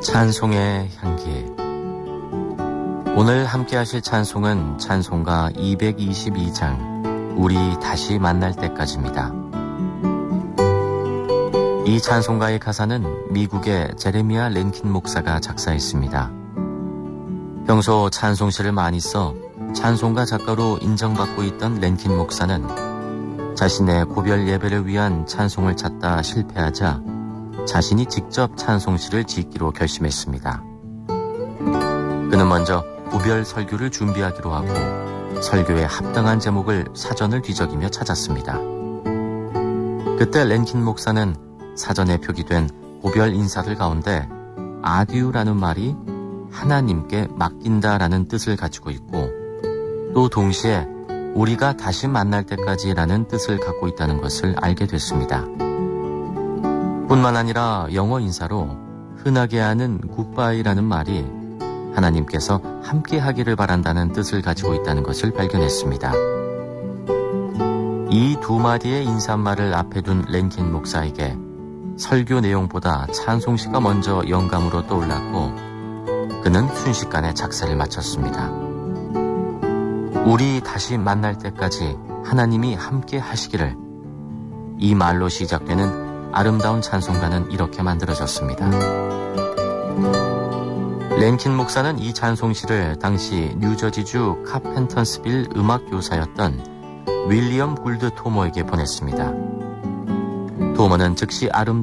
찬송의 향기. 오늘 함께 하실 찬송은 찬송가 222장 우리 다시 만날 때까지입니다. 이 찬송가의 가사는 미국의 제레미야 랭킨 목사가 작사했습니다. 평소 찬송시를 많이 써 찬송가 작가로 인정받고 있던 랭킨 목사는 자신의 고별 예배를 위한 찬송을 찾다 실패하자 자신이 직접 찬송시를 짓기로 결심했습니다. 그는 먼저 고별 설교를 준비하기로 하고 설교에 합당한 제목을 사전을 뒤적이며 찾았습니다. 그때 랭킨 목사는 사전에 표기된 고별 인사들 가운데 아듀라는 말이 하나님께 맡긴다라는 뜻을 가지고 있고 또 동시에 우리가 다시 만날 때까지라는 뜻을 갖고 있다는 것을 알게 됐습니다. 뿐만 아니라 영어 인사로 흔하게 하는 굿바이라는 말이 하나님께서 함께 하기를 바란다는 뜻을 가지고 있다는 것을 발견했습니다. 이 두 마디의 인사말을 앞에 둔 랭킨 목사에게 설교 내용보다 찬송시가 먼저 영감으로 떠올랐고 그는 순식간에 작사를 마쳤습니다. 우리 다시 만날 때까지 하나님이 함께 하시기를, 이 말로 시작되는 아름다운 찬송가는 이렇게 만들어졌습니다. 랭킨 목사는 이 찬송시를 당시 뉴저지주 카펜턴스빌 음악교사였던 윌리엄 굴드 토머에게 보냈습니다. 토머는 즉시